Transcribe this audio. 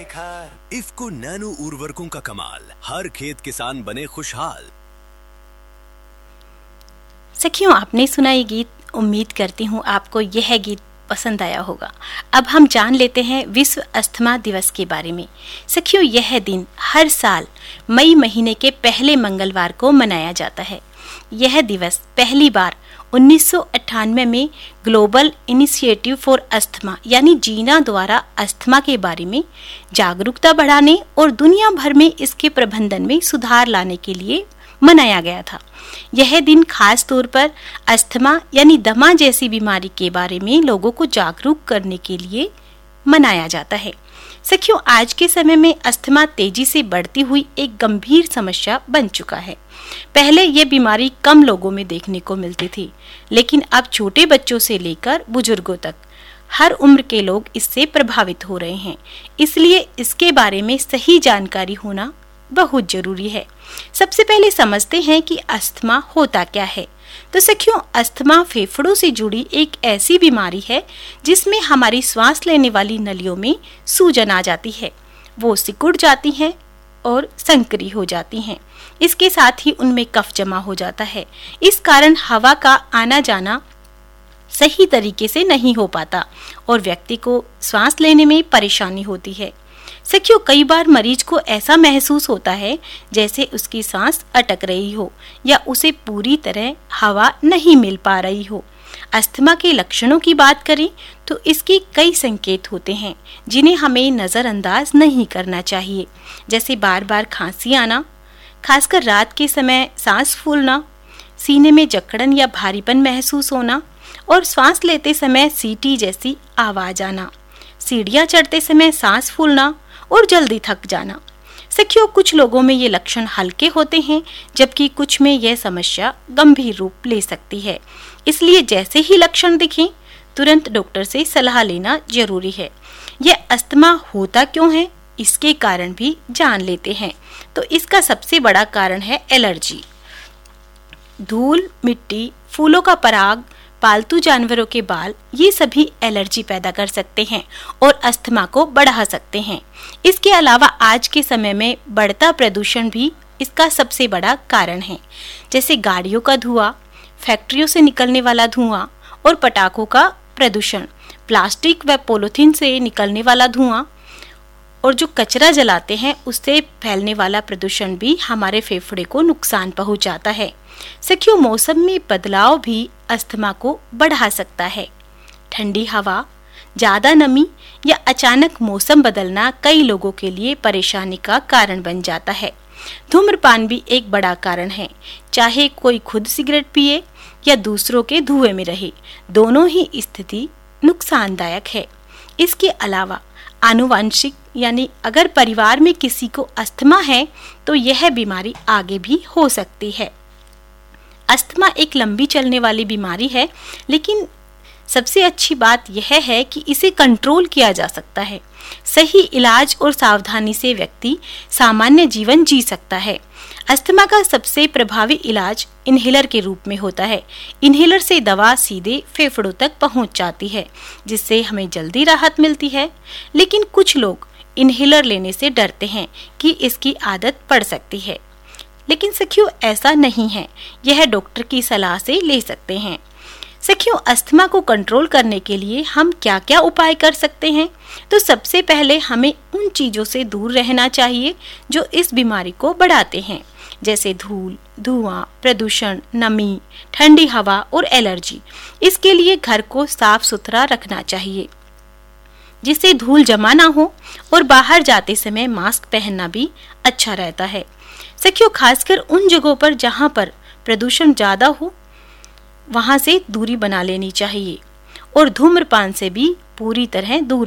IFFCO nano उर्वरकों का कमाल, हर खेत किसान बने खुशहाल। सखियों, आपने सुना ये गीत। उम्मीद करती हूँ आपको यह गीत पसंद आया होगा। अब हम जान लेते हैं विश्व अस्थमा दिवस के बारे में। सखियों, यह दिन हर साल मई महीने के पहले मंगलवार को मनाया जाता है। यह दिवस पहली बार 1998 में ग्लोबल इनिशिएटिव फॉर अस्थमा यानी जीना द्वारा अस्थमा के बारे में जागरूकता बढ़ाने और दुनिया भर में इसके प्रबंधन में सुधार लाने के लिए मनाया गया था। यह दिन खास तौर पर अस्थमा यानी दमा जैसी बीमारी के बारे में लोगों को जागरूक करने के लिए मनाया जाता है। सखियों, आज के समय में अस्थमा तेजी से बढ़ती हुई एक गंभीर समस्या बन चुका है। पहले यह बीमारी कम लोगों में देखने को मिलती थी, लेकिन अब छोटे बच्चों से लेकर बुजुर्गों तक हर उम्र के लोग इससे प्रभावित हो रहे हैं। इसलिए इसके बारे में सही जानकारी होना बहुत जरूरी है। सबसे पहले समझते हैं कि अस्थमा होता क्या है। तो सखियों, अस्थमा फेफड़ों से जुड़ी एक ऐसी बीमारी है जिसमें हमारी सांस लेने वाली नलियों में सूजन आ जाती है, वो सिकुड़ जाती हैं और संकरी हो जाती हैं। इसके साथ ही उनमें कफ जमा हो जाता है। इस कारण हवा का आना जाना सही तरीके से नहीं हो पाता और व्यक्ति को सांस लेने में परेशानी होती है। सखियों, कई बार मरीज को ऐसा महसूस होता है जैसे उसकी सांस अटक रही हो या उसे पूरी तरह हवा नहीं मिल पा रही हो। अस्थमा के लक्षणों की बात करें तो इसके कई संकेत होते हैं जिन्हें हमें नजरअंदाज नहीं करना चाहिए, जैसे बार बार खांसी आना, खासकर रात के समय सांस फूलना, सीने में जकड़न या भारीपन महसूस होना और सांस लेते समय सीटी जैसी आवाज आना, सीढ़ियां चढ़ते समय सांस फूलना और जल्दी थक जाना। सखियों, कुछ लोगों में ये लक्षण हल्के होते हैं जबकि कुछ में यह समस्या गंभीर रूप ले सकती है। इसलिए जैसे ही लक्षण दिखें तुरंत डॉक्टर से सलाह लेना जरूरी है। यह अस्थमा होता क्यों है, इसके कारण भी जान लेते हैं। तो इसका सबसे बड़ा कारण है एलर्जी। धूल, मिट्टी, फूलों का पराग, पालतू जानवरों के बाल, ये सभी एलर्जी पैदा कर सकते हैं और अस्थमा को बढ़ा सकते हैं। इसके अलावा आज के समय में बढ़ता प्रदूषण भी इसका सबसे बड़ा कारण है, जैसे गाड़ियों का धुआं, फैक्ट्रियों से निकलने वाला धुआं और पटाखों का प्रदूषण, प्लास्टिक व पॉलीथीन से निकलने वाला धुआं और जो कचरा जलाते हैं उससे फैलने वाला प्रदूषण भी हमारे फेफड़े को नुकसान पहुंचाता है। सखियों, मौसम में बदलाव भी अस्थमा को बढ़ा सकता है। ठंडी हवा, ज्यादा नमी या अचानक मौसम बदलना कई लोगों के लिए परेशानी का कारण बन जाता है। धूम्रपान भी एक बड़ा कारण है। चाहे कोई खुद सिगरेट पिए या दूसरों के धुएं में रहे, दोनों ही स्थिति नुकसानदायक है। इसके अलावा आनुवंशिक यानी अगर परिवार में किसी को अस्थमा है तो यह बीमारी आगे भी हो सकती है। अस्थमा एक लंबी चलने वाली बीमारी है, लेकिन सबसे अच्छी बात यह है कि इसे कंट्रोल किया जा सकता है। सही इलाज और सावधानी से व्यक्ति सामान्य जीवन जी सकता है। अस्थमा का सबसे प्रभावी इलाज इनहेलर के रूप में होता है। इनहेलर से दवा सीधे फेफड़ों तक पहुंच जाती है, जिससे हमें जल्दी राहत मिलती है। लेकिन कुछ लोग इनहेलर लेने से डरते हैं कि इसकी आदत पड़ सकती है, लेकिन सखियों ऐसा नहीं है। यह डॉक्टर की सलाह से ले सकते हैं। सखियों, अस्थमा को कंट्रोल करने के लिए हम क्या क्या उपाय कर सकते हैं? तो सबसे पहले हमें उन चीजों से दूर रहना चाहिए जो इस बीमारी को बढ़ाते हैं, जैसे धूल, धुआं, प्रदूषण, नमी, ठंडी हवा और एलर्जी। इसके लिए घर को साफ सुथरा रखना चाहिए जिससे धूल जमा ना हो और बाहर जाते समय मास्क पहनना भी अच्छा रहता है। सखियों, खासकर उन जगहों पर जहां पर प्रदूषण ज्यादा हो वहां से दूरी बना लेनी चाहिए और धूम्रपान से भी पूरी तरह दूर